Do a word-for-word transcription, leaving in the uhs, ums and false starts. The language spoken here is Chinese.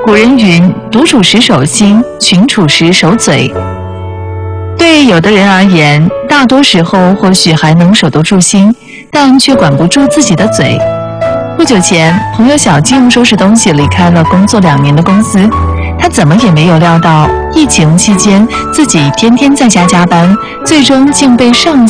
古人云：独处时守心，群处时守嘴。对有的人而言，大多时候或许还能守得住心，但却管不住自己的嘴。不久前，朋友小静收拾东西离开了工作两年的公司，他怎么也没有料到，疫情期间自己天天在家加班，最终竟被上